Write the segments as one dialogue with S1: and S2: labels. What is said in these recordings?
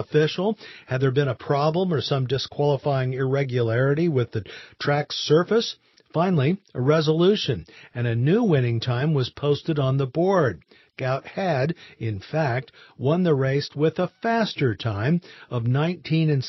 S1: official? Had there been a problem or some disqualifying irregularity with the track's surface? Finally, a resolution, and a new winning time was posted on the board. Gout had, in fact, won the race with a faster time of 19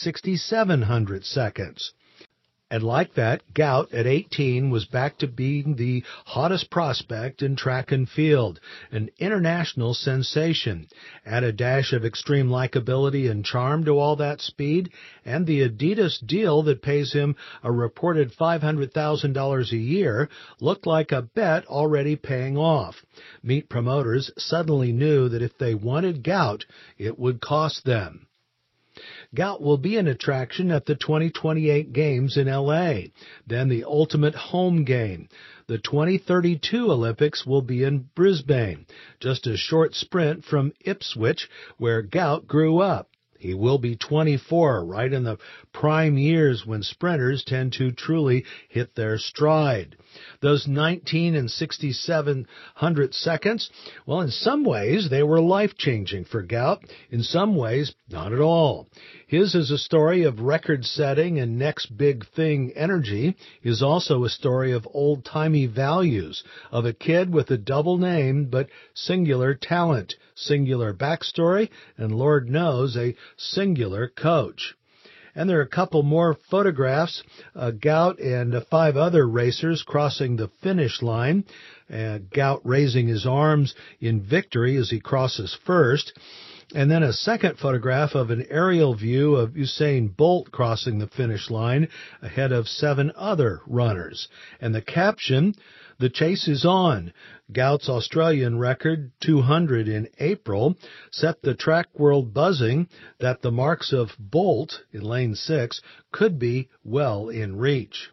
S1: 67 seconds. And like that, Gout at 18 was back to being the hottest prospect in track and field, an international sensation. Add a dash of extreme likability and charm to all that speed, and the Adidas deal that pays him a reported $500,000 a year looked like a bet already paying off. Meet promoters suddenly knew that if they wanted Gout, it would cost them. Gout will be an attraction at the 2028 Games in L.A., then the ultimate home game. The 2032 Olympics will be in Brisbane, just a short sprint from Ipswich, where Gout grew up. He will be 24, right in the prime years when sprinters tend to truly hit their stride. Those 19 67 seconds, well, in some ways they were life-changing for Gout. In some ways, not at all. His is a story of record-setting and next big thing energy. Is also a story of old-timey values, of a kid with a double name but singular talent, singular backstory, and Lord knows a singular coach. And there are a couple more photographs, Gout and 5 other racers crossing the finish line, Gout raising his arms in victory as he crosses first. And then a second photograph of an aerial view of Usain Bolt crossing the finish line ahead of 7 other runners. And the caption, "The chase is on." Gout's Australian record, 200 in April, set the track world buzzing that the marks of Bolt in lane 6 could be well in reach.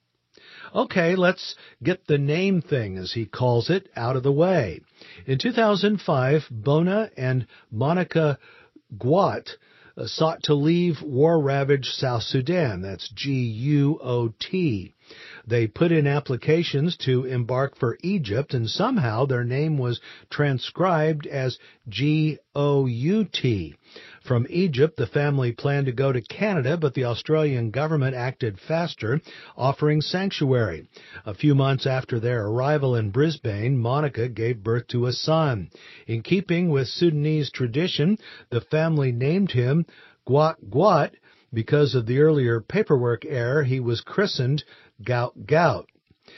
S1: Okay, let's get the name thing, as he calls it, out of the way. In 2005, Bona and Monica Guat sought to leave war-ravaged South Sudan. That's G-U-O-T. They put in applications to embark for Egypt, and somehow their name was transcribed as G-O-U-T. From Egypt, the family planned to go to Canada, but the Australian government acted faster, offering sanctuary. A few months after their arrival in Brisbane, Monica gave birth to a son. In keeping with Sudanese tradition, the family named him Guat Guat. Because of the earlier paperwork error, he was christened Gout Gout.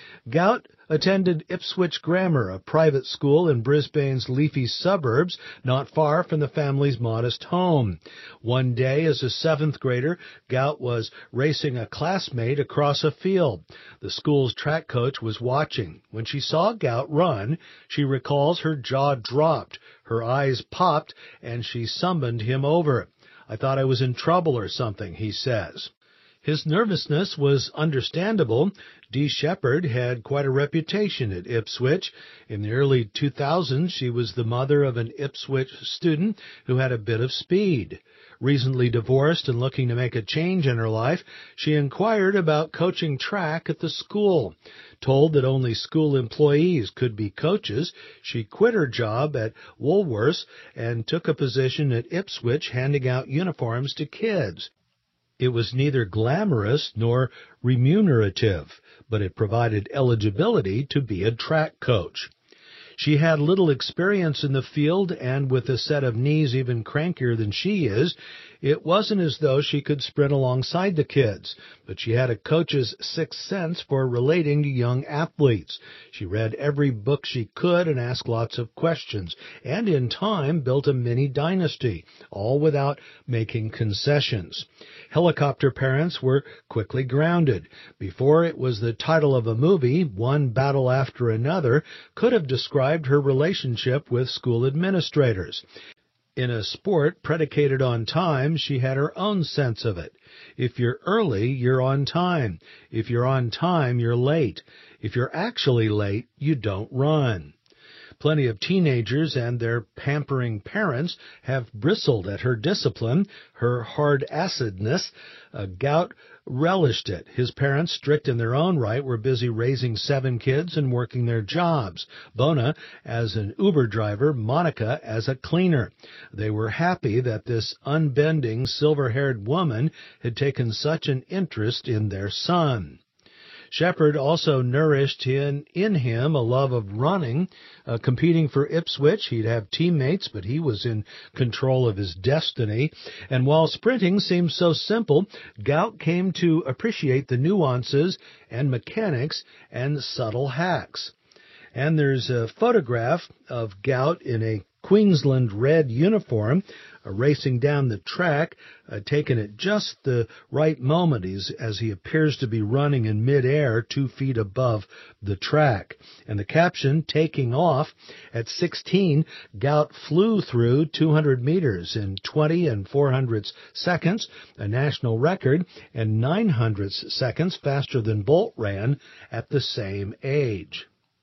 S1: Gout attended Ipswich Grammar, a private school in Brisbane's leafy suburbs, not far from the family's modest home. One day, as a 7th grader, Gout was racing a classmate across a field. The school's track coach was watching. When she saw Gout run, she recalls her jaw dropped, her eyes popped, and she summoned him over. "I thought I was in trouble or something," he says. His nervousness was understandable. Dee Shepherd had quite a reputation at Ipswich. In the early 2000s, she was the mother of an Ipswich student who had a bit of speed. Recently divorced and looking to make a change in her life, she inquired about coaching track at the school. Told that only school employees could be coaches, she quit her job at Woolworths and took a position at Ipswich handing out uniforms to kids. It was neither glamorous nor remunerative, but it provided eligibility to be a track coach. She had little experience in the field, and with a set of knees even crankier than she is, it wasn't as though she could sprint alongside the kids, but she had a coach's sixth sense for relating to young athletes. She read every book she could and asked lots of questions, and in time built a mini dynasty, all without making concessions. Helicopter parents were quickly grounded. Before it was the title of a movie, One Battle After Another could have described her relationship with school administrators. In a sport predicated on time, she had her own sense of it. If you're early, you're on time. If you're on time, you're late. If you're actually late, you don't run. Plenty of teenagers and their pampering parents have bristled at her discipline, her hard-acidness. Gout relished it. His parents, strict in their own right, were busy raising 7 kids and working their jobs. Bona as an Uber driver, Monica as a cleaner. They were happy that this unbending, silver-haired woman had taken such an interest in their son. Shepherd also nourished in him a love of running. Competing for Ipswich, he'd have teammates, but he was in control of his destiny. And while sprinting seemed so simple, Gout came to appreciate the nuances and mechanics and subtle hacks. And there's a photograph of Gout in a Queensland red uniform, racing down the track, taken at just the right moment as he appears to be running in midair 2 feet above the track. And the caption, "Taking off." At 16, Gout flew through 200 meters in 20 400 seconds, a national record, and 900 seconds faster than Bolt ran at the same age.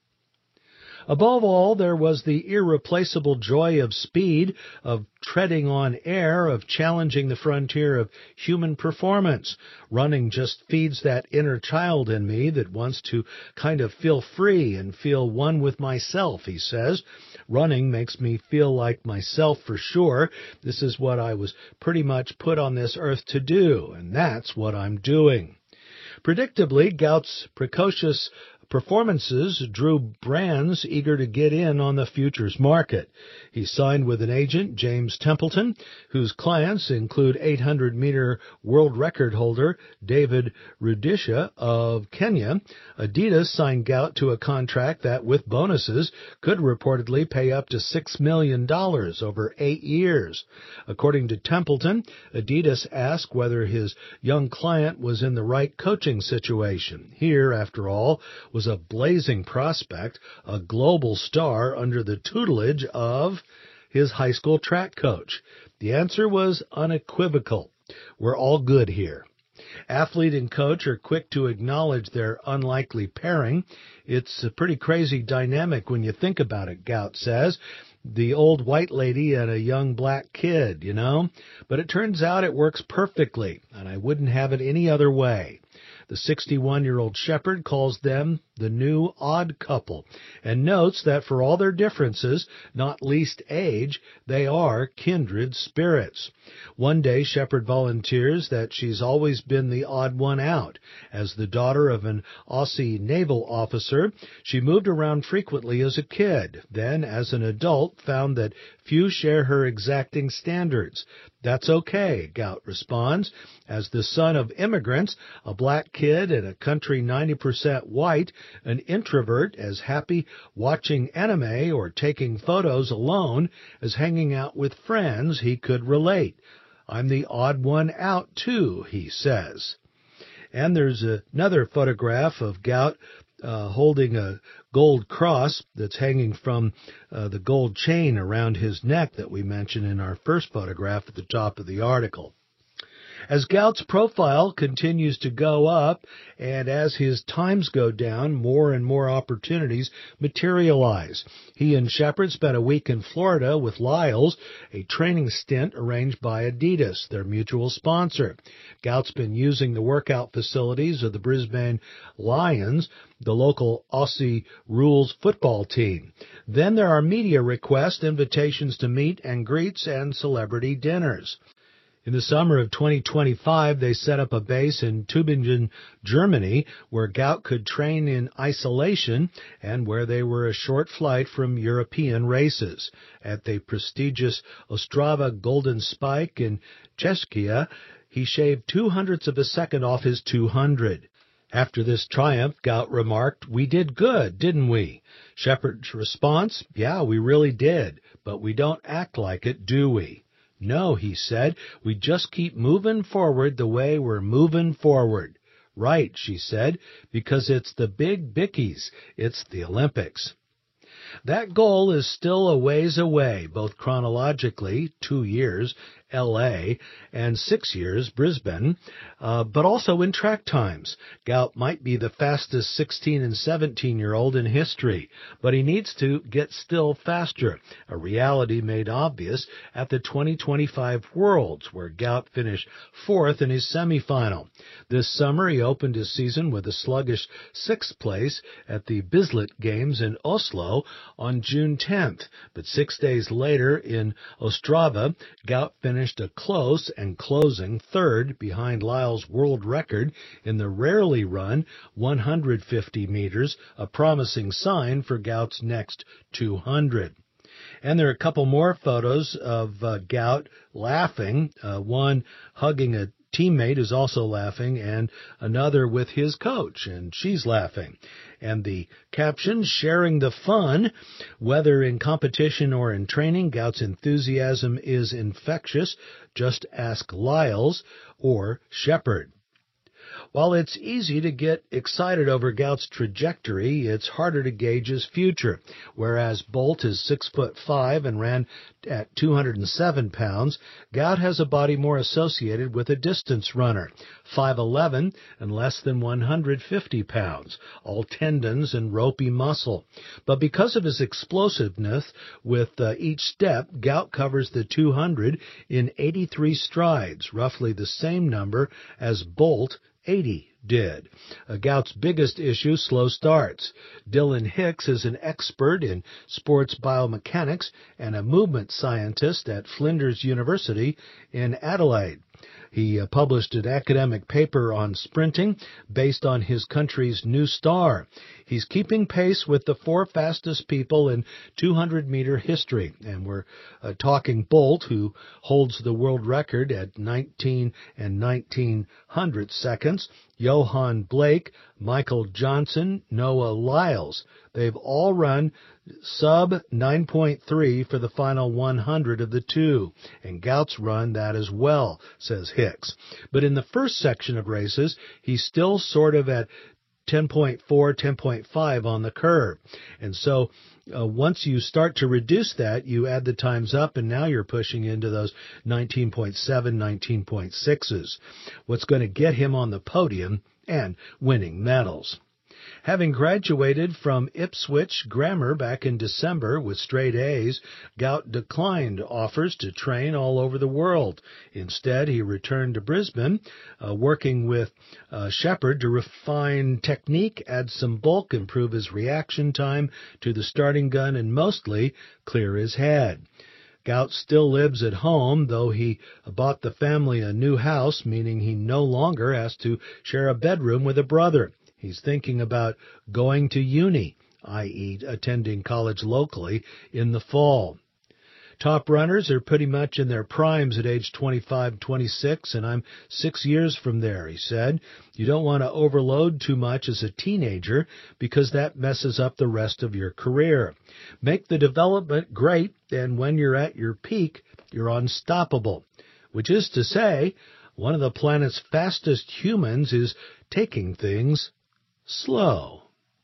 S1: Above all, there was the irreplaceable joy of speed, of treading on air, of challenging the frontier of human performance. Running just feeds that inner child in me that wants to kind of feel free and feel one with myself, he says. Running makes me feel like myself for sure. This is what I was pretty much put on this earth to do, and that's what I'm doing. Predictably, Gout's precocious performances drew brands eager to get in on the futures market. He signed with an agent, James Templeton, whose clients include 800-meter world record holder David Rudisha of Kenya. Adidas signed Gout to a contract that, with bonuses, could reportedly pay up to $6 million over 8 years. According to Templeton, Adidas asked whether his young client was in the right coaching situation. Here, after all, was a blazing prospect, a global star under the tutelage of his high school track coach. The answer was unequivocal. We're all good here. Athlete and coach are quick to acknowledge their unlikely pairing. It's a pretty crazy dynamic when you think about it, Gout says. The old white lady and a young black kid, you know. But it turns out it works perfectly, and I wouldn't have it any other way. The 61-year-old Shepherd calls them the new odd couple, and notes that for all their differences, not least age, they are kindred spirits. One day, Shepherd volunteers that she's always been the odd one out. As the daughter of an Aussie naval officer, she moved around frequently as a kid, then as an adult found that few share her exacting standards. That's okay, Gout responds. As the son of immigrants, a black kid in a country 90% white, an introvert as happy watching anime or taking photos alone as hanging out with friends, he could relate. I'm the odd one out too, he says. And there's another photograph of Gout holding a gold cross that's hanging from the gold chain around his neck that we mentioned in our first photograph at the top of the article. As Gout's profile continues to go up and as his times go down, more and more opportunities materialize. He and Shepherd spent a week in Florida with Lyles, a training stint arranged by Adidas, their mutual sponsor. Gout's been using the workout facilities of the Brisbane Lions, the local Aussie rules football team. Then there are media requests, invitations to meet and greets, and celebrity dinners. In the summer of 2025, they set up a base in Tübingen, Germany, where Gout could train in isolation and where they were a short flight from European races. At the prestigious Ostrava Golden Spike in Czechia, he shaved 0.02 of a second off his 200. After this triumph, Gout remarked, "We did good, didn't we?" Shepherd's response, "Yeah, we really did, but we don't act like it, do we?" "No," he said, "we just keep moving forward the way we're moving forward." "Right," she said, "because it's the big bickies. It's the Olympics." That goal is still a ways away, both chronologically, 2 years, L.A., and 6 years, Brisbane, but also in track times. Gout might be the fastest 16 and 17-year-old in history, but he needs to get still faster, a reality made obvious at the 2025 Worlds, where Gout finished fourth in his semifinal. This summer, he opened his season with a sluggish sixth place at the Bislett Games in Oslo on June 10th, but 6 days later in Ostrava, Gout finished a close and closing third behind Lyle's world record in the rarely run 150 meters, a promising sign for Gout's next 200. And there are a couple more photos of Gout laughing, one hugging a teammate who's also laughing, and another with his coach, and she's laughing. And the caption, sharing the fun, whether in competition or in training, Gout's enthusiasm is infectious. Just ask Lyles or Shepard. While it's easy to get excited over Gout's trajectory, it's harder to gauge his future. Whereas Bolt is 6'5" and ran at 207 pounds, Gout has a body more associated with a distance runner, 5'11" and less than 150 pounds, all tendons and ropey muscle. But because of his explosiveness with each step, Gout covers the 200 in 83 strides, roughly the same number as Bolt 80 did. Gout's biggest issue, slow starts. Dylan Hicks is an expert in sports biomechanics and a movement scientist at Flinders University in Adelaide. He published an academic paper on sprinting based on his country's new star. He's keeping pace with the four fastest people in 200-meter history, and we're talking Bolt, who holds the world record at 19 and 1900 seconds, Johan Blake, Michael Johnson, Noah Lyles. They've all run sub 9.3 for the final 100 of the two, and Gout's run that as well, says Hicks. But in the first section of races, he's still sort of at 10.4, 10.5 on the curve. And so once you start to reduce that, you add the times up, and now you're pushing into those 19.7, 19.6s. What's going to get him on the podium and winning medals. Having graduated from Ipswich Grammar back in December with straight A's, Gout declined offers to train all over the world. Instead, he returned to Brisbane, working with Shepard to refine technique, add some bulk, improve his reaction time to the starting gun, and mostly clear his head. Gout still lives at home, though he bought the family a new house, meaning he no longer has to share a bedroom with a brother. He's thinking about going to uni, i.e. attending college locally in the fall. Top runners are pretty much in their primes at age 25, 26, and I'm 6 years from there, he said. You don't want to overload too much as a teenager because that messes up the rest of your career. Make the development great, and when you're at your peak, you're unstoppable. Which is to say, one of the planet's fastest humans is taking things slow.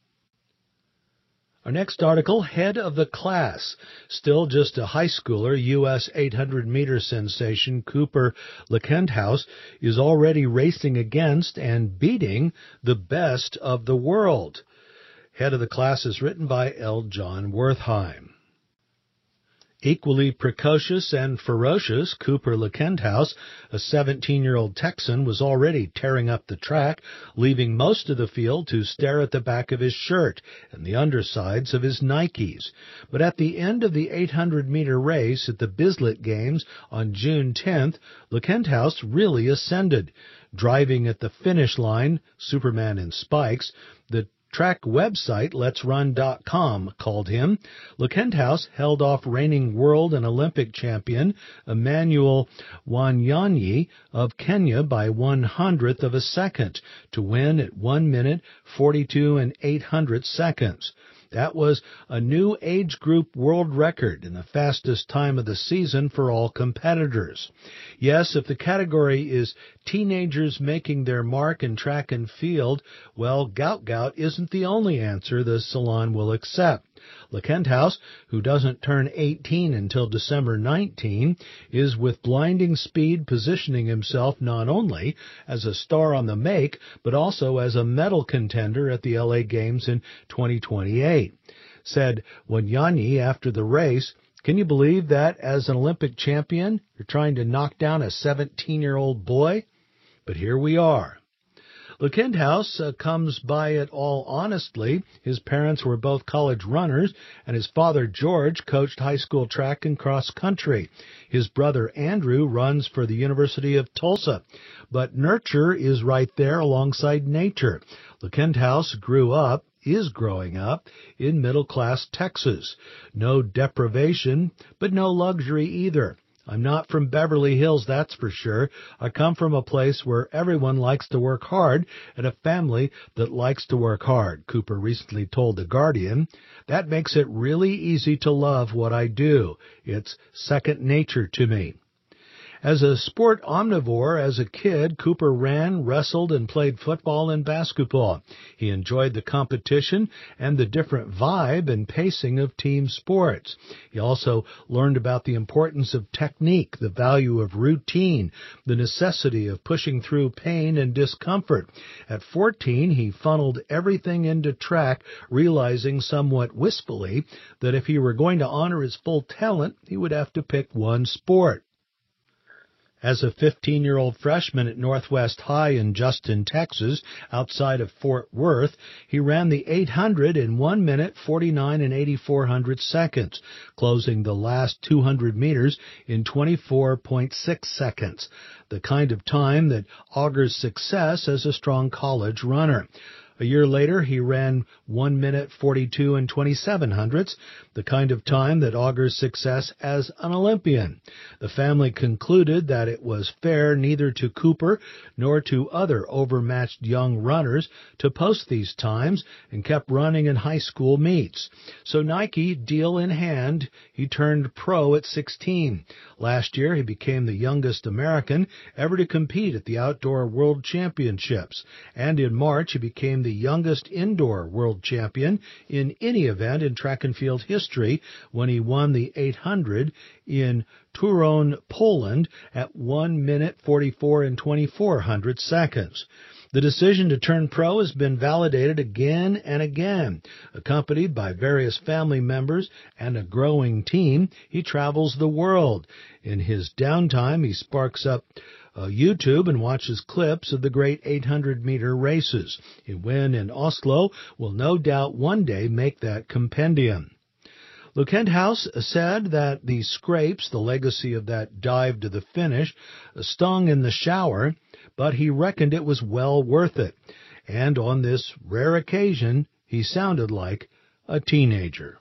S1: Our next article, head of the class. Still just a high schooler, U.S. 800-meter sensation Cooper Lickenhouse is already racing against and beating the best of the world. Head of the class is written by L. John Wertheim. Equally precocious and ferocious, Cooper Lickenhouse, a 17-year-old Texan, was already tearing up the track, leaving most of the field to stare at the back of his shirt and the undersides of his Nikes. But at the end of the 800-meter race at the Bislett Games on June 10th, Lickenhouse really ascended. Driving at the finish line, Superman in spikes, the track website Let'sRun.com called him. Lickenhouse held off reigning world and Olympic champion Emmanuel Wanyanyi of Kenya by 1/100th of a second to win at 1 minute 42 and 800 seconds. That was a new age group world record and the fastest time of the season for all competitors. Yes, if the category is teenagers making their mark in track and field, well, Gout isn't the only answer the salon will accept. Lekenthaus, who doesn't turn 18 until December 19, is with blinding speed positioning himself not only as a star on the make, but also as a medal contender at the LA Games in 2028. Said Wanyonyi after the race, "Can you believe that as an Olympic champion, you're trying to knock down a 17-year-old boy? But here we are." Lekenthaus comes by it all honestly. His parents were both college runners, and his father, George, coached high school track and cross country. His brother, Andrew, runs for the University of Tulsa. But nurture is right there alongside nature. Lekenthaus is growing up in middle-class Texas. No deprivation, but no luxury either. "I'm not from Beverly Hills, that's for sure. I come from a place where everyone likes to work hard and a family that likes to work hard," Cooper recently told The Guardian. "That makes it really easy to love what I do. It's second nature to me." As a sport omnivore as a kid, Cooper ran, wrestled, and played football and basketball. He enjoyed the competition and the different vibe and pacing of team sports. He also learned about the importance of technique, the value of routine, the necessity of pushing through pain and discomfort. At 14, he funneled everything into track, realizing somewhat wistfully that if he were going to honor his full talent, he would have to pick one sport. As a 15-year-old freshman at Northwest High in Justin, Texas, outside of Fort Worth, he ran the 800 in 1 minute, 49 and 8400 seconds, closing the last 200 meters in 24.6 seconds, the kind of time that augurs success as a strong college runner. A year later, he ran 1 minute, 42 and 27 hundredths, the kind of time that augurs success as an Olympian. The family concluded that it was fair neither to Cooper nor to other overmatched young runners to post these times and kept running in high school meets. So Nike, deal in hand, he turned pro at 16. Last year, he became the youngest American ever to compete at the Outdoor World Championships, and in March, he became the youngest indoor world champion in any event in track and field history when he won the 800 in Turon, Poland at 1 minute 44 and 2400 seconds. The decision to turn pro has been validated again and again. Accompanied by various family members and a growing team, he travels the world. In his downtime, he sparks up YouTube and watches clips of the great 800-meter races. A win in Oslo will no doubt one day make that compendium. Lekenthaus said that the scrapes, the legacy of that dive to the finish, stung in the shower, but he reckoned it was well worth it. And on this rare occasion, he sounded like a teenager.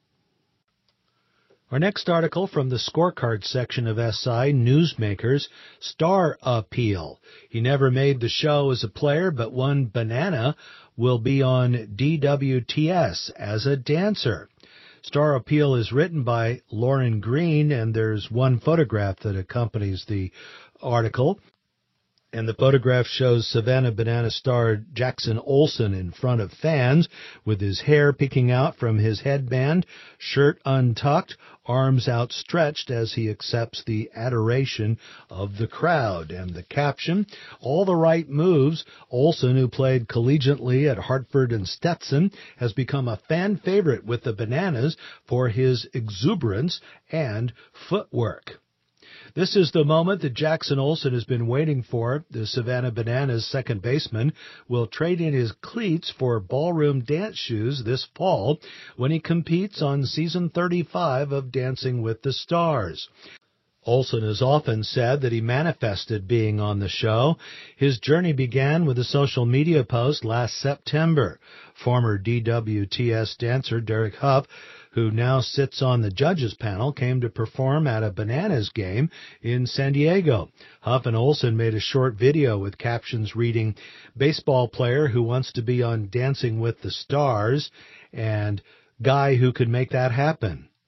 S1: Our next article from the scorecard section of SI Newsmakers, Star Appeal. He never made the show as a player, but one banana will be on DWTS as a dancer. Star Appeal is written by Lauren Green, and there's one photograph that accompanies the article. And the photograph shows Savannah Banana star Jackson Olsen in front of fans with his hair peeking out from his headband, shirt untucked, arms outstretched as he accepts the adoration of the crowd. And the caption, "All the right moves." Olsen, who played collegiately at Hartford and Stetson, has become a fan favorite with the Bananas for his exuberance and footwork. This is the moment that Jackson Olsen has been waiting for. The Savannah Bananas second baseman will trade in his cleats for ballroom dance shoes this fall when he competes on season 35 of Dancing with the Stars. Olsen has often said that he manifested being on the show. His journey began with a social media post last September. Former DWTS dancer Derek Huff, who now sits on the judges panel, came to perform at a Bananas game in San Diego. Huff and Olsen made a short video with captions reading, "Baseball player who wants to be on Dancing with the Stars," and "Guy who could make that happen."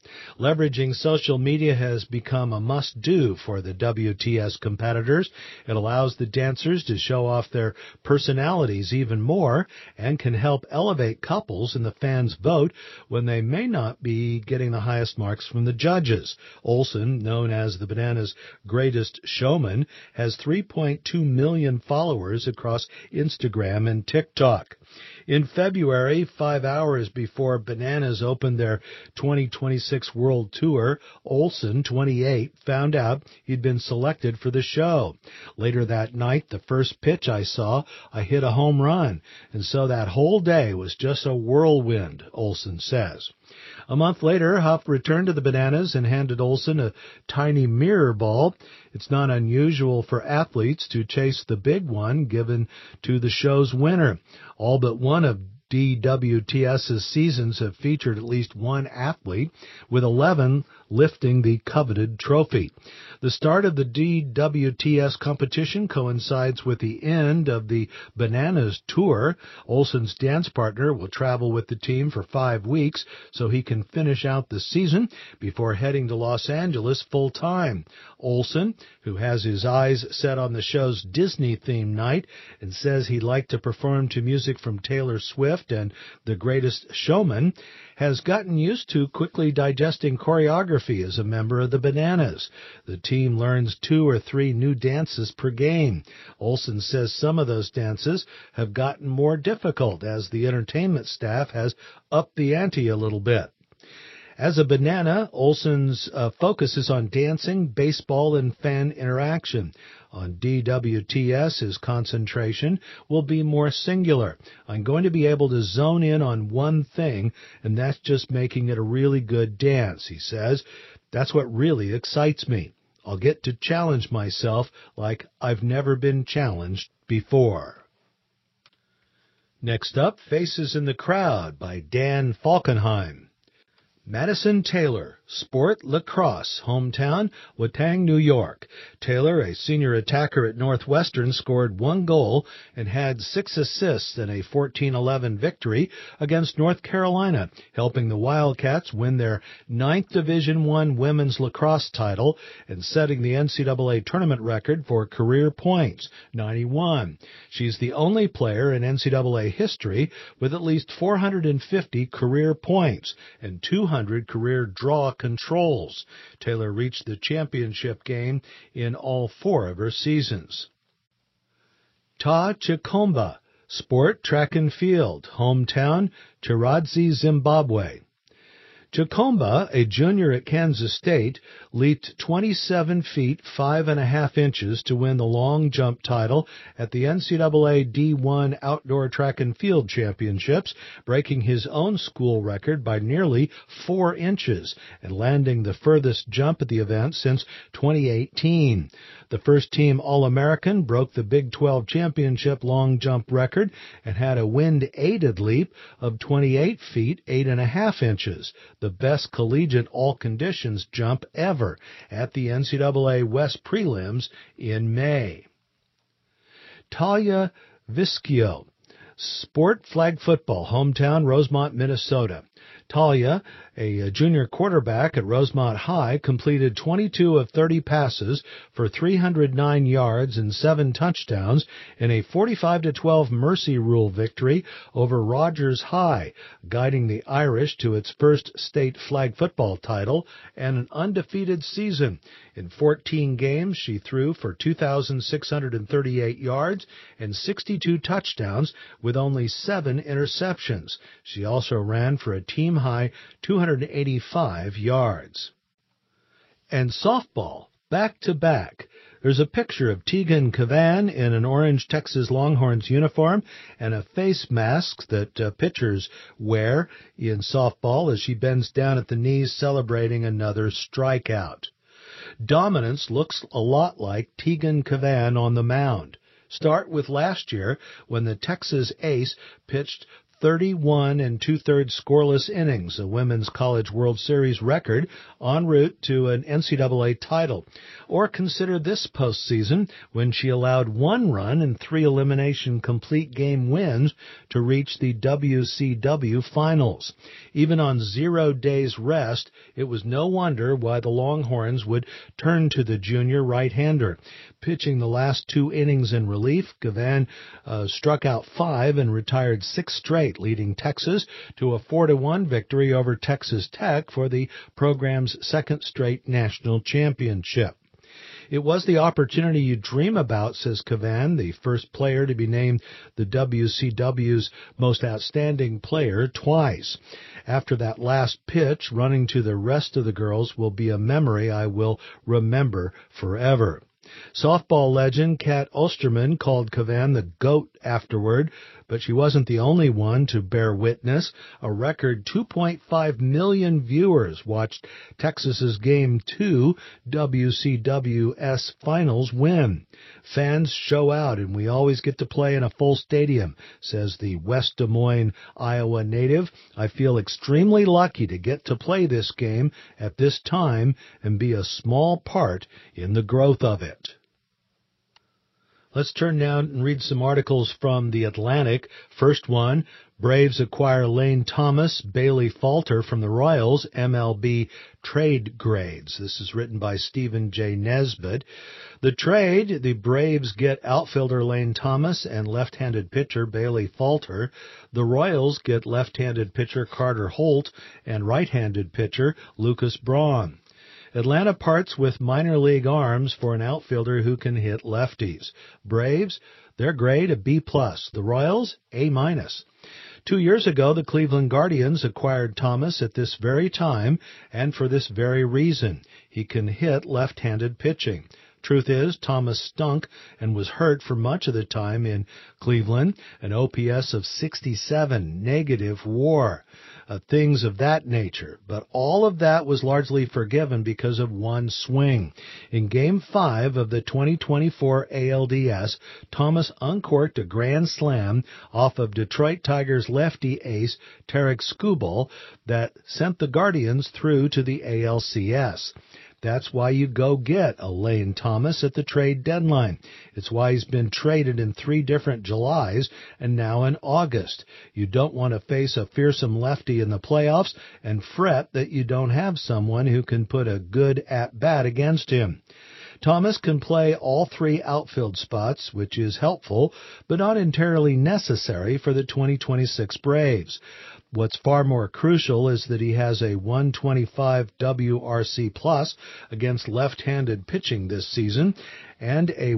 S1: Leveraging social media has become a must-do for the WTS competitors. It allows the dancers to show off their personalities even more and can help elevate couples in the fans' vote when they may not be getting the highest marks from the judges. Olsen, known as the Bananas' greatest showman, has 3.2 million followers across Instagram and TikTok. In February, 5 hours before Bananas opened their 2026 World Tour, Olsen, 28, found out he'd been selected for the show. Later that night, the first pitch I saw, I hit a home run, and so that whole day was just a whirlwind, Olsen says. A month later, Huff returned to the Bananas and handed Olsen a tiny mirror ball. It's not unusual for athletes to chase the big one given to the show's winner. All but one of DWTS's seasons have featured at least one athlete, with 11 lifting the coveted trophy. The start of the DWTS competition coincides with the end of the Bananas tour. Olsen's dance partner will travel with the team for 5 weeks so he can finish out the season before heading to Los Angeles full-time. Olsen, who has his eyes set on the show's Disney-themed night and says he'd like to perform to music from Taylor Swift and The Greatest Showman, has gotten used to quickly digesting choreography as a member of the Bananas. The team learns 2 or 3 new dances per game. Olsen says some of those dances have gotten more difficult as the entertainment staff has upped the ante a little bit. As a Banana, Olsen's focus is on dancing, baseball, and fan interaction. On DWTS, his concentration will be more singular. I'm going to be able to zone in on one thing, and that's just making it a really good dance, he says. That's what really excites me. I'll get to challenge myself like I've never been challenged before. Next up, Faces in the Crowd by Dan Falkenheim. Madison Taylor, sport lacrosse, hometown, Watang, New York. Taylor, a senior attacker at Northwestern, scored 1 goal and had 6 assists in a 14-11 victory against North Carolina, helping the Wildcats win their 9th Division I women's lacrosse title and setting the NCAA tournament record for career points, 91. She's the only player in NCAA history with at least 450 career points and 200 career draw controls. Taylor reached the championship game in all 4 of her seasons. Ta Chikomba, sport, track and field, hometown, Chiradzi, Zimbabwe. Chikomba, a junior at Kansas State, leaped 27 feet 5.5 inches to win the long jump title at the NCAA D1 Outdoor Track and Field Championships, breaking his own school record by nearly 4 inches and landing the furthest jump at the event since 2018. The first-team All-American broke the Big 12 Championship long jump record and had a wind-aided leap of 28 feet 8.5 inches, the best collegiate all-conditions jump ever at the NCAA West Prelims in May. Talia Vischio, sport, flag football, hometown, Rosemont, Minnesota. Talia, a junior quarterback at Rosemont High, completed 22 of 30 passes for 309 yards and 7 touchdowns in a 45-12 Mercy Rule victory over Rogers High, guiding the Irish to its first state flag football title and an undefeated season. In 14 games, she threw for 2,638 yards and 62 touchdowns with only 7 interceptions. She also ran for a team-high 285 yards. And softball, back-to-back. There's a picture of Tegan Cavan in an orange Texas Longhorns uniform and a face mask that pitchers wear in softball as she bends down at the knees celebrating another strikeout. Dominance looks a lot like Tegan Cavan on the mound. Start with last year when the Texas ace pitched 31 2/3 scoreless innings, a Women's College World Series record en route to an NCAA title. Or consider this postseason when she allowed 1 run and 3 elimination complete game wins to reach the WCW finals. Even on 0 days rest, it was no wonder why the Longhorns would turn to the junior right-hander. Pitching the last 2 innings in relief, Cavan struck out 5 and retired 6 straight, leading Texas to a 4-1 victory over Texas Tech for the program's second straight national championship. It was the opportunity you dream about, says Cavan, the first player to be named the WCW's most outstanding player twice. After that last pitch, running to the rest of the girls will be a memory I will remember forever. Softball legend Kat Osterman called Cavan the GOAT afterward, but she wasn't the only one to bear witness. A record 2.5 million viewers watched Texas's Game 2 WCWS Finals win. Fans show out, and we always get to play in a full stadium, says the West Des Moines, Iowa native. I feel extremely lucky to get to play this game at this time and be a small part in the growth of it. Let's turn now and read some articles from The Atlantic. First one, Braves acquire Lane Thomas, Bailey Falter from the Royals, MLB trade grades. This is written by Stephen J. Nesbitt. The trade, the Braves get outfielder Lane Thomas and left-handed pitcher Bailey Falter. The Royals get left-handed pitcher Carter Holt and right-handed pitcher Lucas Braun. Atlanta parts with minor league arms for an outfielder who can hit lefties. Braves, their grade a B+. The Royals, A-. 2 years ago, the Cleveland Guardians acquired Thomas at this very time and for this very reason. He can hit left-handed pitching. Truth is, Thomas stunk and was hurt for much of the time in Cleveland, an OPS of 67, negative WAR, things of that nature. But all of that was largely forgiven because of one swing. In Game 5 of the 2024 ALDS, Thomas uncorked a grand slam off of Detroit Tigers lefty ace Tarek Skubal that sent the Guardians through to the ALCS. That's why you go get a Lane Thomas at the trade deadline. It's why he's been traded in 3 different Julys and now in August. You don't want to face a fearsome lefty in the playoffs and fret that you don't have someone who can put a good at-bat against him. Thomas can play all 3 outfield spots, which is helpful, but not entirely necessary for the 2026 Braves. What's far more crucial is that he has a 125 WRC plus against left-handed pitching this season and a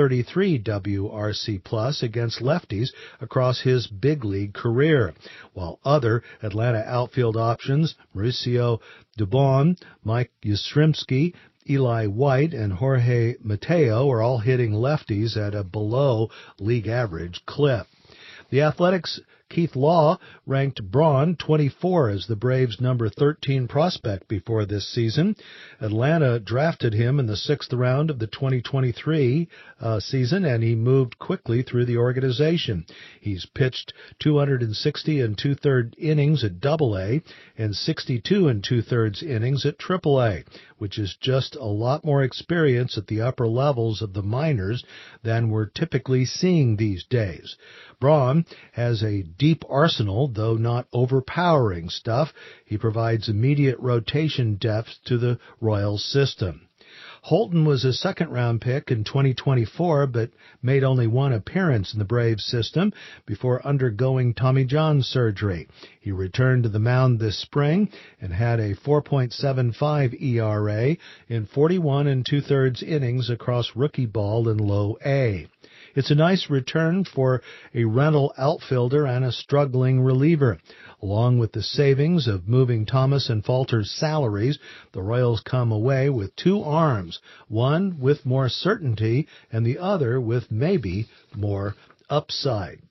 S1: 133 WRC plus against lefties across his big league career, while other Atlanta outfield options, Mauricio Dubon, Mike Yastrzemski, Eli White, and Jorge Mateo are all hitting lefties at a below league average clip. The Athletics' Keith Law ranked Braun 24 as the Braves' number 13 prospect before this season. Atlanta drafted him in the 6th round of the 2023 season, and he moved quickly through the organization. He's pitched 260 2/3 innings at AA and 62 2/3 innings at AAA, which is just a lot more experience at the upper levels of the minors than we're typically seeing these days. Braun has a deep arsenal, though not overpowering stuff. He provides immediate rotation depth to the Royals system. Holton was a second-round pick in 2024, but made only 1 appearance in the Braves system before undergoing Tommy John surgery. He returned to the mound this spring and had a 4.75 ERA in 41 2/3 innings across rookie ball in low A. It's a nice return for a rental outfielder and a struggling reliever. Along with the savings of moving Thomas and Falter's salaries, the Royals come away with 2 arms, one with more certainty and the other with maybe more upside.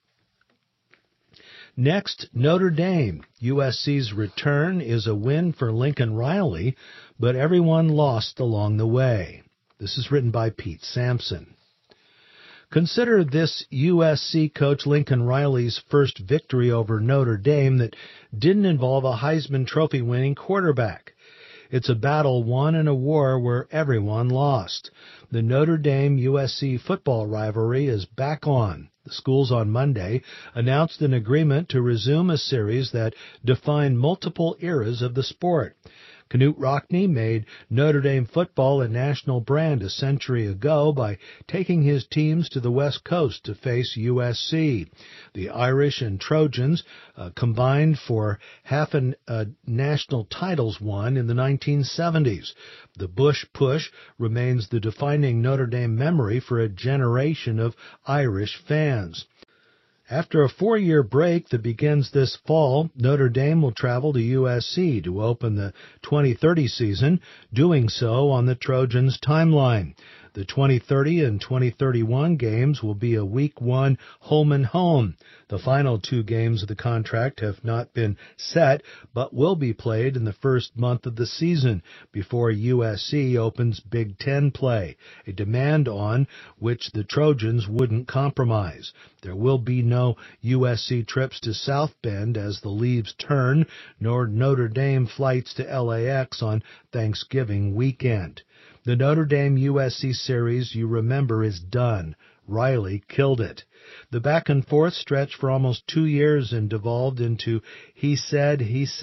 S1: Next, Notre Dame. USC's return is a win for Lincoln Riley, but everyone lost along the way. This is written by Pete Sampson. Consider this USC coach Lincoln Riley's first victory over Notre Dame that didn't involve a Heisman Trophy winning quarterback. It's a battle won in a war where everyone lost. The Notre Dame-USC football rivalry is back on. The schools on Monday announced an agreement to resume a series that defined multiple eras of the sport. Knute Rockne made Notre Dame football a national brand a century ago by taking his teams to the West Coast to face USC. The Irish and Trojans combined for half a national titles won in the 1970s. The Bush Push remains the defining Notre Dame memory for a generation of Irish fans. After a 4-year break that begins this fall, Notre Dame will travel to USC to open the 2030 season, doing so on the Trojans' timeline. The 2030 and 2031 games will be a Week 1 home and home. The final 2 games of the contract have not been set, but will be played in the first month of the season before USC opens Big Ten play, a demand on which the Trojans wouldn't compromise. There will be no USC trips to South Bend as the leaves turn, nor Notre Dame flights to LAX on Thanksgiving weekend. The Notre Dame-USC series, you remember, is done. Riley killed it. The back-and-forth stretched for almost 2 years and devolved into he said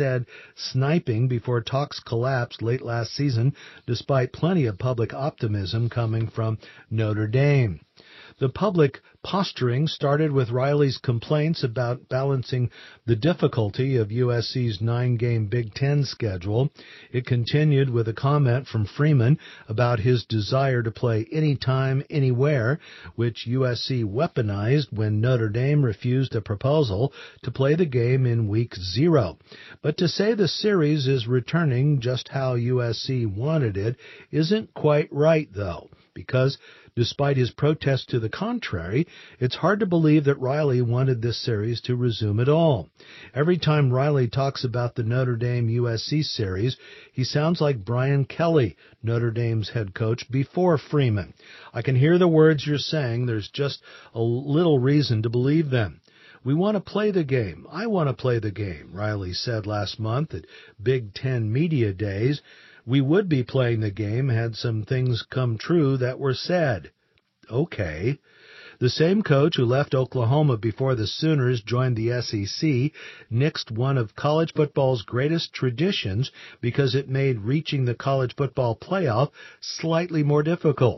S1: sniping before talks collapsed late last season, despite plenty of public optimism coming from Notre Dame. The public posturing started with Riley's complaints about balancing the difficulty of USC's 9-game Big Ten schedule. It continued with a comment from Freeman about his desire to play anytime, anywhere, which USC weaponized when Notre Dame refused a proposal to play the game in Week 0. But to say the series is returning just how USC wanted it isn't quite right, though, because despite his protest to the contrary, it's hard to believe that Riley wanted this series to resume at all. Every time Riley talks about the Notre Dame-USC series, he sounds like Brian Kelly, Notre Dame's head coach, before Freeman. I can hear the words you're saying. There's just a little reason to believe them. We want to play the game. I want to play the game, Riley said last month at Big Ten Media Days. We would be playing the game had some things come true that were said. Okay. The same coach who left Oklahoma before the Sooners joined the SEC nixed one of college football's greatest traditions because it made reaching the college football playoff slightly more difficult.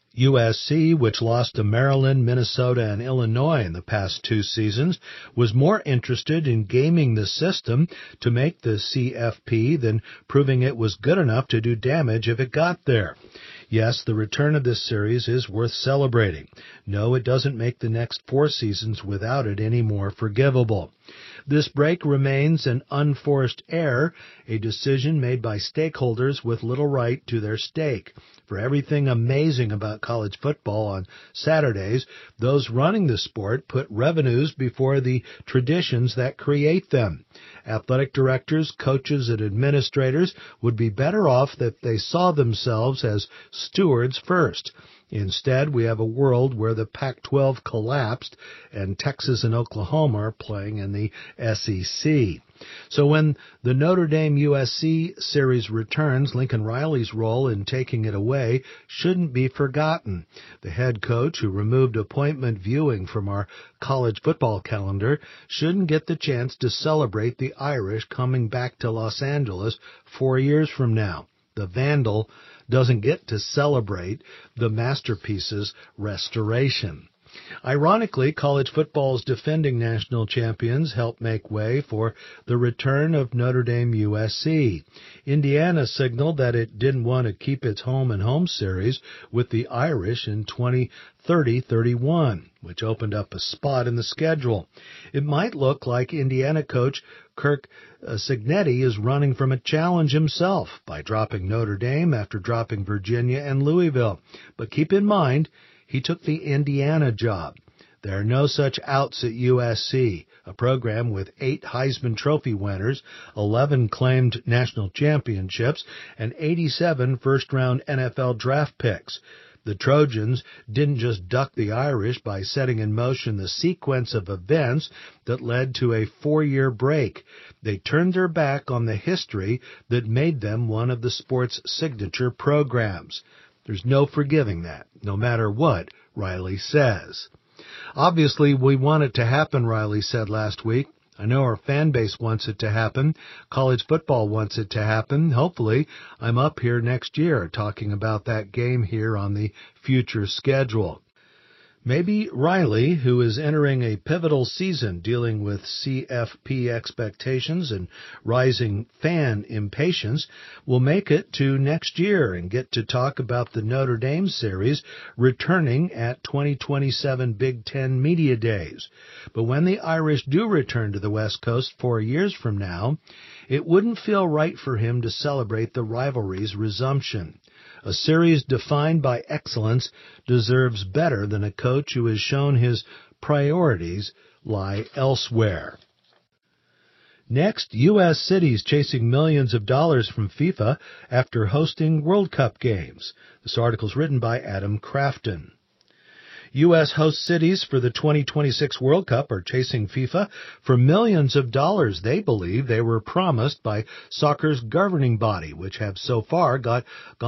S1: USC, which lost to Maryland, Minnesota, and Illinois in the past 2 seasons, was more interested in gaming the system to make the CFP than proving it was good enough to do damage if it got there. Yes, the return of this series is worth celebrating. No, it doesn't make the next 4 seasons without it any more forgivable. This break remains an unforced error, a decision made by stakeholders with little right to their stake. For everything amazing about college football on Saturdays, those running the sport put revenues before the traditions that create them. Athletic directors, coaches, and administrators would be better off if they saw themselves as stewards first. Instead, we have a world where the Pac-12 collapsed and Texas and Oklahoma are playing in the SEC. So when the Notre Dame-USC series returns, Lincoln Riley's role in taking it away shouldn't be forgotten. The head coach, who removed appointment viewing from our college football calendar, shouldn't get the chance to celebrate the Irish coming back to Los Angeles 4 years from now. The Vandal doesn't get to celebrate the masterpiece's restoration. Ironically, college football's defending national champions helped make way for the return of Notre Dame-USC. Indiana signaled that it didn't want to keep its home-and-home series with the Irish in 2030-31, which opened up a spot in the schedule. It might look like Indiana coach Kirk Cignetti is running from a challenge himself by dropping Notre Dame after dropping Virginia and Louisville. But keep in mind, he took the Indiana job. There are no such outs at USC, a program with 8 Heisman Trophy winners, 11 claimed national championships, and 87 first-round NFL draft picks. The Trojans didn't just duck the Irish by setting in motion the sequence of events that led to a 4-year break. They turned their back on the history that made them one of the sport's signature programs. There's no forgiving that, no matter what Riley says. Obviously, we want it to happen, Riley said last week. I know our fan base wants it to happen. College football wants it to happen. Hopefully, I'm up here next year talking about that game here on the future schedule. Maybe Riley, who is entering a pivotal season dealing with CFP expectations and rising fan impatience, will make it to next year and get to talk about the Notre Dame series returning at 2027 Big Ten Media Days. But when the Irish do return to the West Coast 4 years from now, it wouldn't feel right for him to celebrate the rivalry's resumption. A series defined by excellence deserves better than a coach who has shown his priorities lie elsewhere. Next, U.S. cities chasing millions of dollars from FIFA after hosting World Cup games. This article is written by Adam Crafton. U.S. host cities for the 2026 World Cup are chasing FIFA for millions of dollars they believe they were promised by soccer's governing body, which have so far gone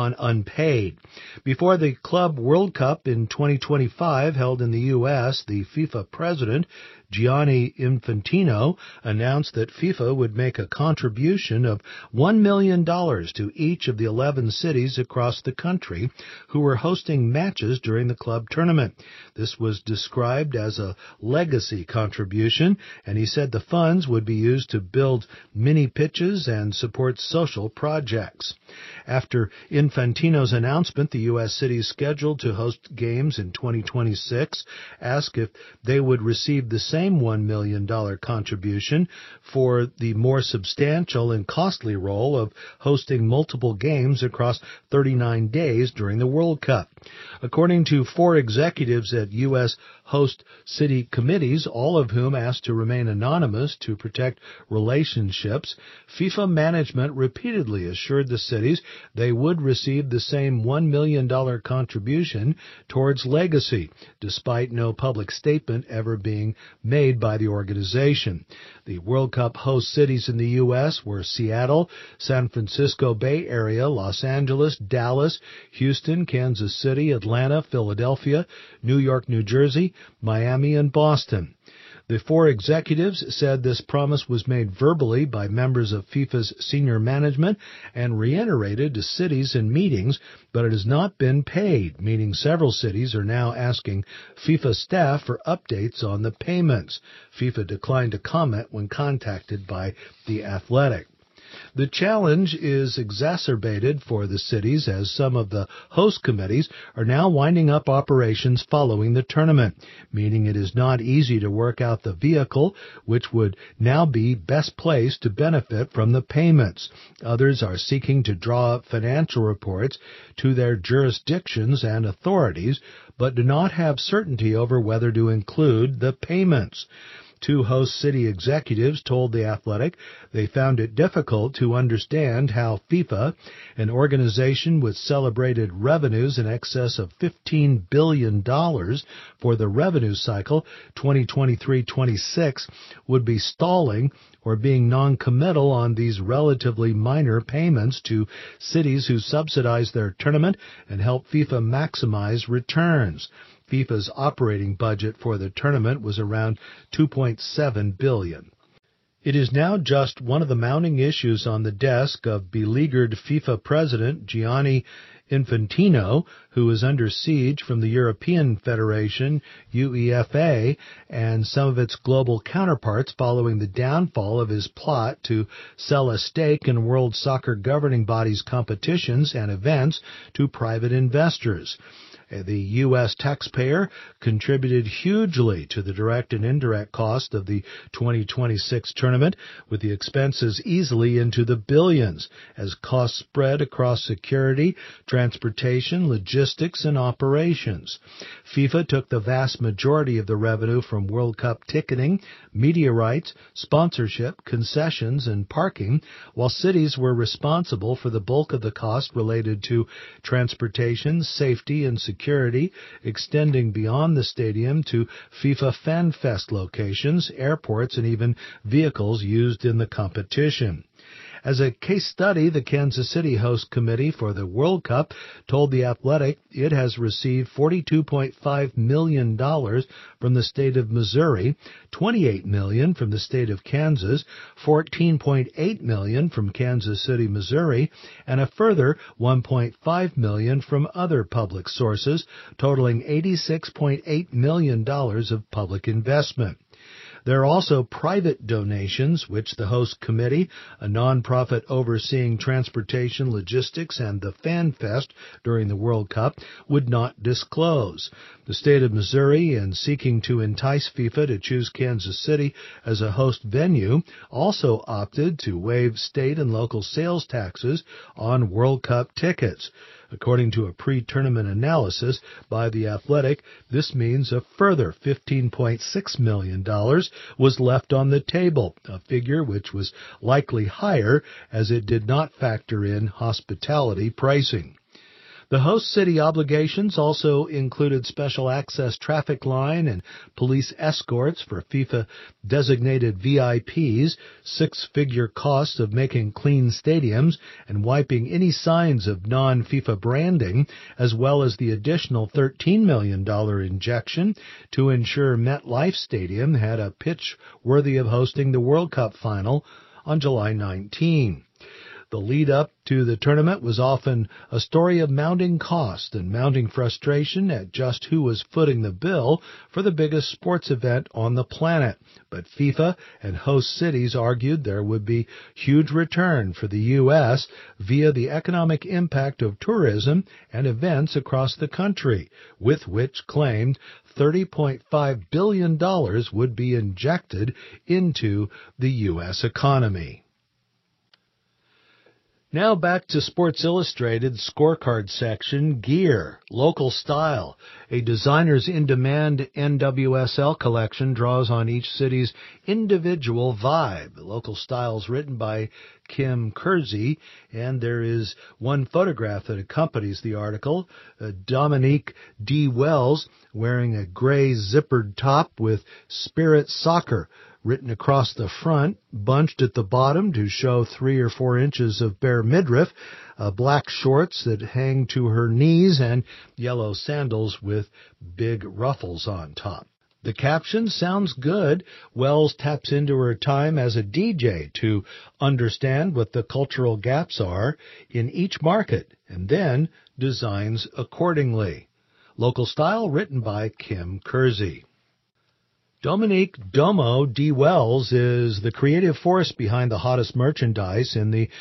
S1: unpaid. Before the Club World Cup in 2025 held in the U.S., the FIFA president, Gianni Infantino, announced that FIFA would make a contribution of $1 million to each of the 11 cities across the country who were hosting matches during the club tournament. This was described as a legacy contribution, and he said the funds would be used to build mini pitches and support social projects. After Infantino's announcement, the U.S. cities scheduled to host games in 2026 asked if they would receive the same $1 million contribution for the more substantial and costly role of hosting multiple games across 39 days during the World Cup. According to 4 executives at U.S. host city committees, all of whom asked to remain anonymous to protect relationships, FIFA management repeatedly assured the cities they would receive the same $1 million contribution towards legacy, despite no public statement ever being made by the organization. The World Cup host cities in the U.S. were Seattle, San Francisco Bay Area, Los Angeles, Dallas, Houston, Kansas City, Atlanta, Philadelphia, New York, New Jersey, Miami, and Boston. The 4 executives said this promise was made verbally by members of FIFA's senior management and reiterated to cities in meetings, but it has not been paid, meaning several cities are now asking FIFA staff for updates on the payments. FIFA declined to comment when contacted by The Athletic. The challenge is exacerbated for the cities as some of the host committees are now winding up operations following the tournament, meaning it is not easy to work out the vehicle which would now be best placed to benefit from the payments. Others are seeking to draw up financial reports to their jurisdictions and authorities, but do not have certainty over whether to include the payments. 2 host city executives told The Athletic they found it difficult to understand how FIFA, an organization with celebrated revenues in excess of $15 billion for the revenue cycle 2023-26, would be stalling or being non-committal on these relatively minor payments to cities who subsidize their tournament and help FIFA maximize returns. FIFA's operating budget for the tournament was around $2.7 billion. It is now just one of the mounting issues on the desk of beleaguered FIFA president Gianni Infantino, who is under siege from the European Federation, UEFA, and some of its global counterparts following the downfall of his plot to sell a stake in World Soccer governing bodies' competitions and events to private investors. The U.S. taxpayer contributed hugely to the direct and indirect cost of the 2026 tournament, with the expenses easily into the billions, as costs spread across security, transportation, logistics, and operations. FIFA took the vast majority of the revenue from World Cup ticketing, media rights, sponsorship, concessions, and parking, while cities were responsible for the bulk of the cost related to transportation, safety, and security security extending beyond the stadium to FIFA FanFest locations, airports, and even vehicles used in the competition. As a case study, the Kansas City host committee for the World Cup told The Athletic it has received $42.5 million from the state of Missouri, $28 million from the state of Kansas, $14.8 million from Kansas City, Missouri, and a further $1.5 million from other public sources, totaling $86.8 million of public investment. There are also private donations, which the host committee, a nonprofit overseeing transportation, logistics, and the Fan Fest during the World Cup, would not disclose. The state of Missouri, in seeking to entice FIFA to choose Kansas City as a host venue, also opted to waive state and local sales taxes on World Cup tickets. According to a pre-tournament analysis by The Athletic, this means a further $15.6 million was left on the table, a figure which was likely higher as it did not factor in hospitality pricing. The host city obligations also included special access traffic line and police escorts for FIFA-designated VIPs, six-figure costs of making clean stadiums and wiping any signs of non-FIFA branding, as well as the additional $13 million injection to ensure MetLife Stadium had a pitch worthy of hosting the World Cup final on July 19. The lead-up to the tournament was often a story of mounting cost and mounting frustration at just who was footing the bill for the biggest sports event on the planet. But FIFA and host cities argued there would be huge return for the U.S. via the economic impact of tourism and events across the country, with which claimed $30.5 billion would be injected into the U.S. economy. Now back to Sports Illustrated's scorecard section, Gear, Local Style. A designer's in-demand NWSL collection draws on each city's individual vibe. Local Style is written by Kim Kersey, and there is one photograph that accompanies the article. Dominique D. Wells wearing a gray zippered top with Spirit Soccer written across the front, bunched at the bottom to show 3 or 4 inches of bare midriff, black shorts that hang to her knees, and yellow sandals with big ruffles on top. The caption sounds good. Wells taps into her time as a DJ to understand what the cultural gaps are in each market and then designs accordingly. Local Style written by Kim Kersey. Dominique Domo D. Wells is the creative force behind the hottest merchandise in the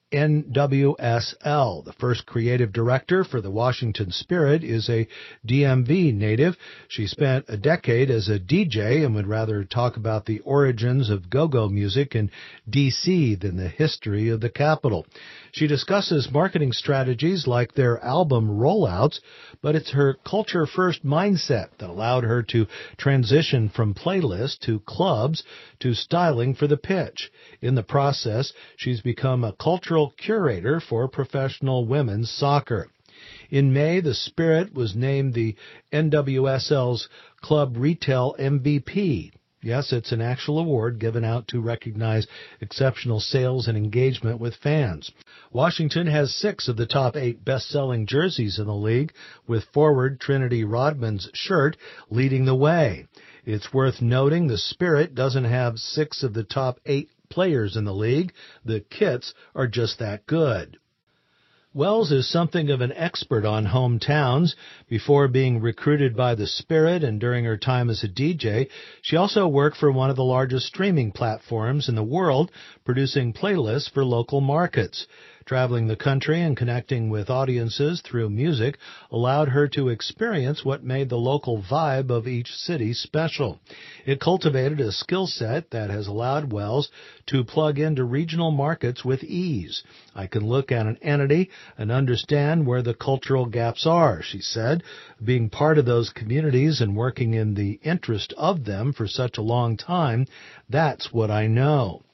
S1: NWSL. The first creative director for the Washington Spirit is a DMV native. She spent a decade as a DJ and would rather talk about the origins of go-go music in D.C. than the history of the capital. She discusses marketing strategies like their album rollouts, but it's her culture-first mindset that allowed her to transition from playlists to clubs to styling for the pitch. In the process, she's become a cultural curator for professional women's soccer. In May, the Spirit was named the NWSL's Club Retail MVP. Yes, it's an actual award given out to recognize exceptional sales and engagement with fans. Washington has 6 of the top 8 best-selling jerseys in the league, with forward Trinity Rodman's shirt leading the way. It's worth noting the Spirit doesn't have 6 of the top 8 players in the league. The kits are just that good. Wells is something of an expert on hometowns. Before being recruited by the Spirit and during her time as a DJ, she also worked for one of the largest streaming platforms in the world, producing playlists for local markets. Traveling the country and connecting with audiences through music allowed her to experience what made the local vibe of each city special. It cultivated a skill set that has allowed Wells to plug into regional markets with ease. I can look at an entity and understand where the cultural gaps are, she said. Being part of those communities and working in the interest of them for such a long time, that's what I know.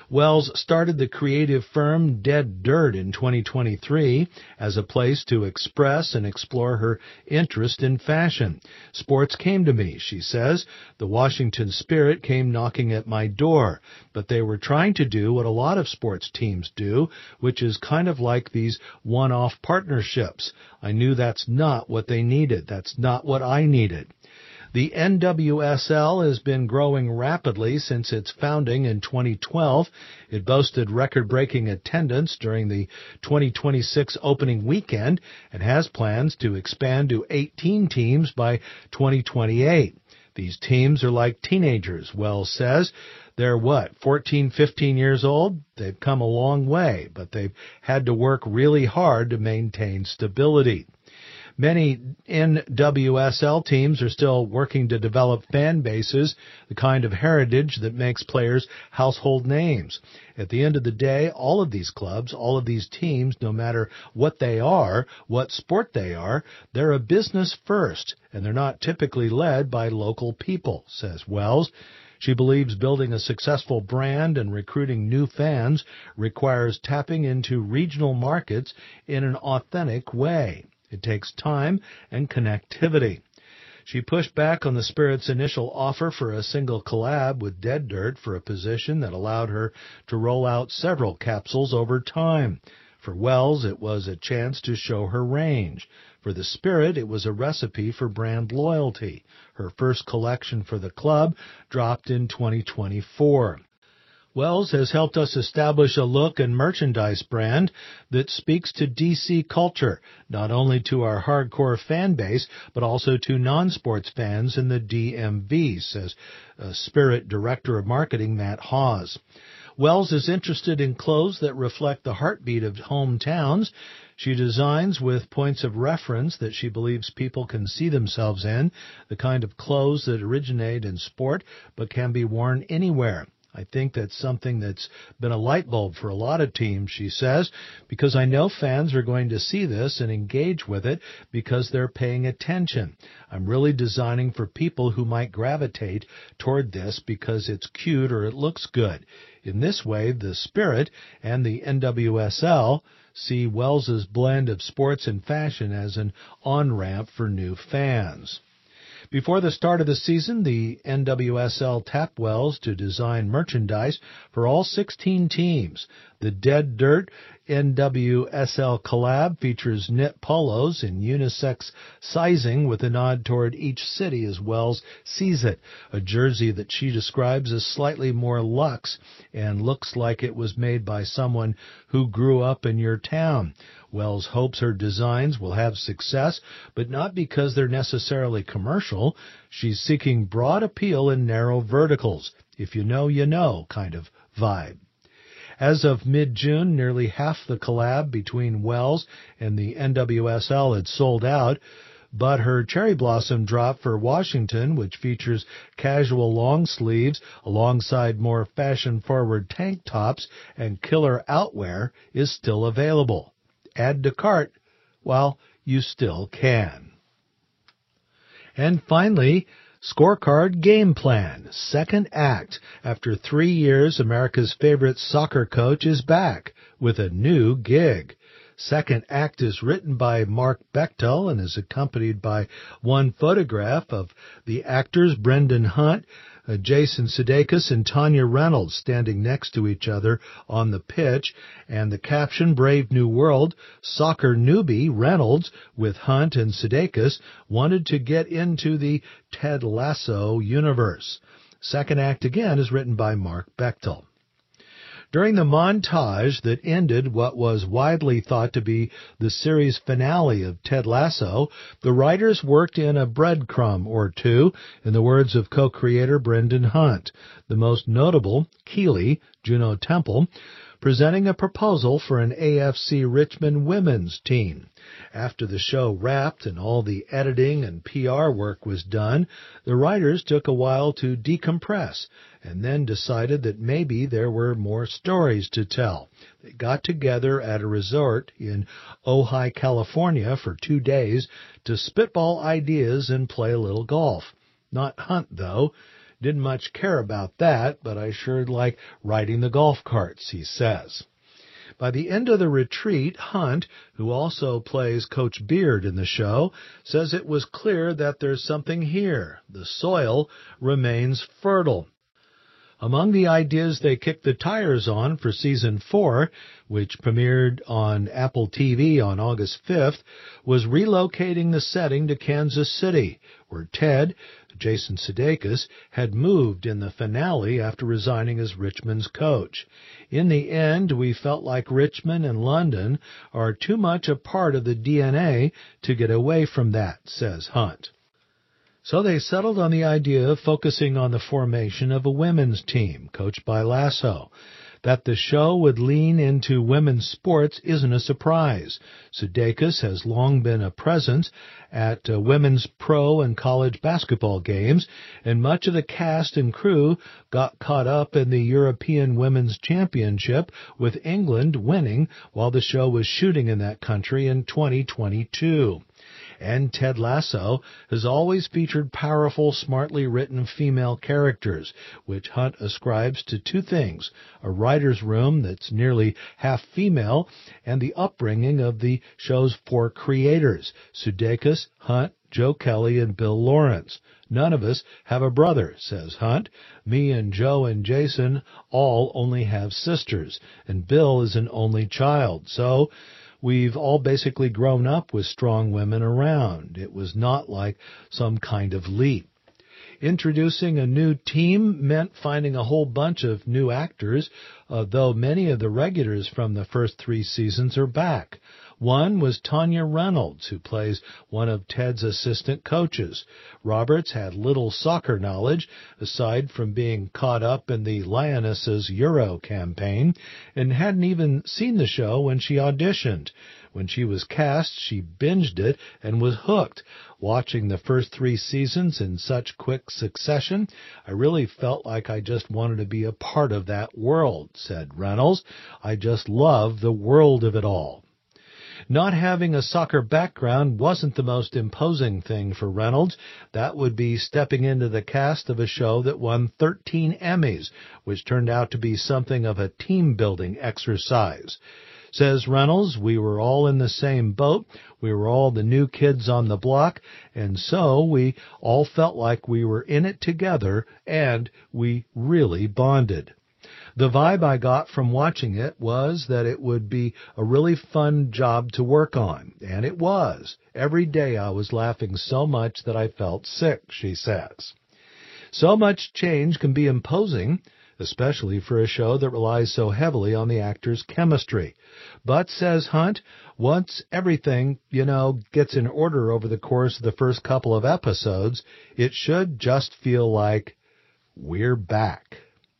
S1: Wells started the creative firm Dead Dirt in 2023 as a place to express and explore her interest in fashion. Sports came to me, she says. The Washington Spirit came knocking at my door, but they were trying to do what a lot of sports teams do, which is kind of like these one-off partnerships. I knew that's not what they needed. That's not what I needed. The NWSL has been growing rapidly since its founding in 2012. It boasted record-breaking attendance during the 2026 opening weekend and has plans to expand to 18 teams by 2028. These teams are like teenagers, Wells says. They're 14, 15 years old? They've come a long way, but they've had to work really hard to maintain stability. Many NWSL teams are still working to develop fan bases, the kind of heritage that makes players household names. At the end of the day, all of these clubs, all of these teams, no matter what they are, what sport they are, they're a business first, and they're not typically led by local people, says Wells. She believes building a successful brand and recruiting new fans requires tapping into regional markets in an authentic way. It takes time and connectivity. She pushed back on the Spirit's initial offer for a single collab with Dead Dirt for a position that allowed her to roll out several capsules over time. For Wells, it was a chance to show her range. For the Spirit, it was a recipe for brand loyalty. Her first collection for the club dropped in 2024. Wells has helped us establish a look and merchandise brand that speaks to DC culture, not only to our hardcore fan base, but also to non-sports fans in the DMV, says Spirit Director of Marketing Matt Hawes. Wells is interested in clothes that reflect the heartbeat of hometowns. She designs with points of reference that she believes people can see themselves in, the kind of clothes that originate in sport but can be worn anywhere. I think that's something that's been a light bulb for a lot of teams, she says, because I know fans are going to see this and engage with it because they're paying attention. I'm really designing for people who might gravitate toward this because it's cute or it looks good. In this way, the Spirit and the NWSL see Wells's blend of sports and fashion as an on-ramp for new fans. Before the start of the season, the NWSL tapped Wells to design merchandise for all 16 teams. The Dead Dirt NWSL collab features knit polos in unisex sizing with a nod toward each city as Wells sees it, a jersey that she describes as slightly more luxe and looks like it was made by someone who grew up in your town. Wells hopes her designs will have success, but not because they're necessarily commercial. She's seeking broad appeal in narrow verticals, if you know kind of vibe. As of mid-June, nearly half the collab between Wells and the NWSL had sold out, but her cherry blossom drop for Washington, which features casual long sleeves alongside more fashion-forward tank tops and killer outwear, is still available. Add to cart while you still can. And finally, Scorecard Game Plan, second act. After 3 years, America's favorite soccer coach is back with a new gig. Second act is written by Mark Bechtel and is accompanied by one photograph of the actors Brendan Hunt, Jason Sudeikis, and Tanya Reynolds standing next to each other on the pitch, and the caption, Brave New World, soccer newbie Reynolds with Hunt and Sudeikis wanted to get into the Ted Lasso universe. Second act again is written by Mark Bechtel. During the montage that ended what was widely thought to be the series finale of Ted Lasso, the writers worked in a breadcrumb or two, in the words of co-creator Brendan Hunt. The most notable, Keeley, Juno Temple, presenting a proposal for an AFC Richmond women's team. After the show wrapped and all the editing and PR work was done, the writers took a while to decompress and then decided that maybe there were more stories to tell. They got together at a resort in Ojai, California for 2 days to spitball ideas and play a little golf. Not Hunt, though. Didn't much care about that, but I sure like riding the golf carts, he says. By the end of the retreat, Hunt, who also plays Coach Beard in the show, says it was clear that there's something here. The soil remains fertile. Among the ideas they kicked the tires on for Season 4, which premiered on Apple TV on August 5th, was relocating the setting to Kansas City, where Ted, Jason Sudeikis, had moved in the finale after resigning as Richmond's coach. In the end, we felt like Richmond and London are too much a part of the DNA to get away from that, says Hunt. So they settled on the idea of focusing on the formation of a women's team, coached by Lasso. That the show would lean into women's sports isn't a surprise. Sudeikis has long been a presence at women's pro and college basketball games, and much of the cast and crew got caught up in the European Women's Championship, with England winning while the show was shooting in that country in 2022. And Ted Lasso has always featured powerful, smartly written female characters, which Hunt ascribes to two things: a writer's room that's nearly half female, and the upbringing of the show's four creators: Sudeikis, Hunt, Joe Kelly, and Bill Lawrence. None of us have a brother, says Hunt. Me and Joe and Jason all only have sisters, and Bill is an only child. So we've all basically grown up with strong women around. It was not like some kind of leap. Introducing a new team meant finding a whole bunch of new actors, though many of the regulars from the first 3 seasons are back. One was Tanya Reynolds, who plays one of Ted's assistant coaches. Roberts had little soccer knowledge, aside from being caught up in the Lionesses Euro campaign, and hadn't even seen the show when she auditioned. When she was cast, she binged it and was hooked. Watching the first 3 seasons in such quick succession, I really felt like I just wanted to be a part of that world, said Reynolds. I just love the world of it all. Not having a soccer background wasn't the most imposing thing for Reynolds. That would be stepping into the cast of a show that won 13 Emmys, which turned out to be something of a team-building exercise. Says Reynolds, we were all in the same boat. We were all the new kids on the block, and so we all felt like we were in it together, and we really bonded. The vibe I got from watching it was that it would be a really fun job to work on, and it was. Every day I was laughing so much that I felt sick, she says. So much change can be imposing, especially for a show that relies so heavily on the actors' chemistry. But, says Hunt, once everything, gets in order over the course of the first couple of episodes, it should just feel like we're back.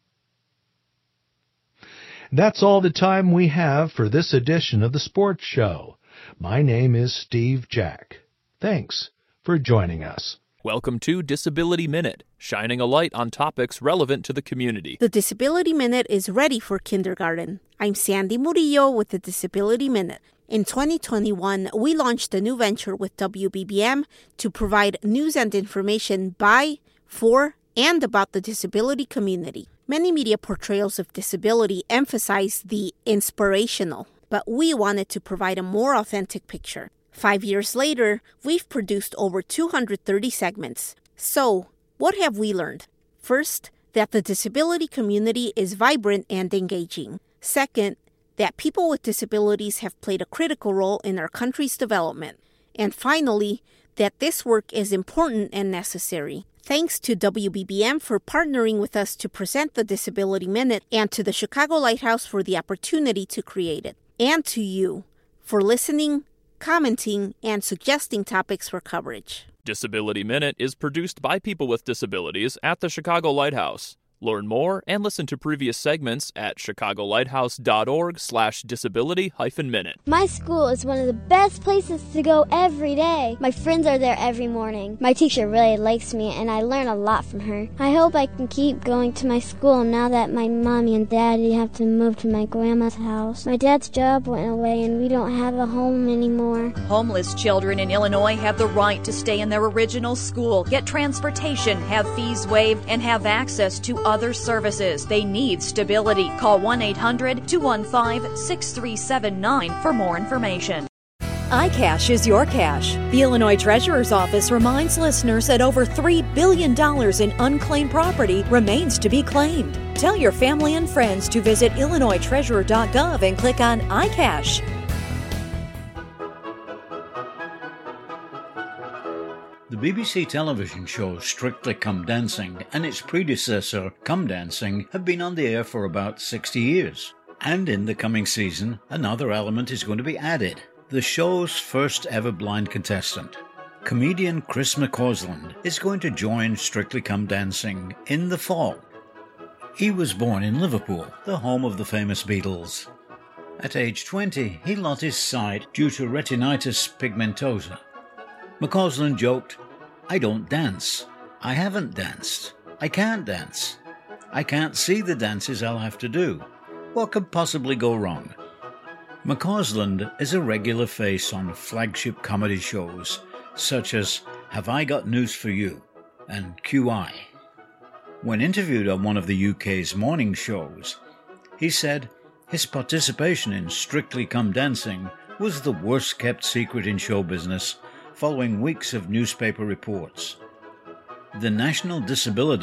S1: That's all the time we have for this edition of the Sports Show. My name is Steve Jack. Thanks for joining us.
S2: Welcome to Disability Minute, shining a light on topics relevant to the community.
S3: The Disability Minute is ready for kindergarten. I'm Sandy Murillo with the Disability Minute. In 2021, we launched a new venture with WBBM to provide news and information by, for, and about the disability community. Many media portrayals of disability emphasize the inspirational, but we wanted to provide a more authentic picture. 5 years later, we've produced over 230 segments. So, what have we learned? First, that the disability community is vibrant and engaging. Second, that people with disabilities have played a critical role in our country's development. And finally, that this work is important and necessary. Thanks to WBBM for partnering with us to present the Disability Minute, and to the Chicago Lighthouse for the opportunity to create it. And to you for listening, commenting, and suggesting topics for coverage.
S2: Disability Minute is produced by people with disabilities at the Chicago Lighthouse. Learn more and listen to previous segments at chicagolighthouse.org/disability-minute.
S4: My school is one of the best places to go every day. My friends are there every morning. My teacher really likes me and I learn a lot from her. I hope I can keep going to my school now that my mommy and daddy have to move to my grandma's house. My dad's job went away and we don't have a home anymore.
S5: Homeless children in Illinois have the right to stay in their original school, get transportation, have fees waived, and have access to other services. They need stability. Call 1-800-215-6379 for more information.
S6: iCash is your cash. The Illinois Treasurer's Office reminds listeners that over $3 billion in unclaimed property remains to be claimed. Tell your family and friends to visit IllinoisTreasurer.gov and click on iCash.
S7: The BBC television show Strictly Come Dancing and its predecessor Come Dancing have been on the air for about 60 years. And in the coming season, another element is going to be added. The show's first ever blind contestant, comedian Chris McCausland, is going to join Strictly Come Dancing in the fall. He was born in Liverpool, the home of the famous Beatles. At age 20, he lost his sight due to retinitis pigmentosa. McCausland joked, "I don't dance. I haven't danced. I can't dance. I can't see the dances I'll have to do. What could possibly go wrong?" McCausland is a regular face on flagship comedy shows such as Have I Got News for You and QI. When interviewed on one of the UK's morning shows, he said his participation in Strictly Come Dancing was the worst kept secret in show business, following weeks of newspaper reports. The National Disability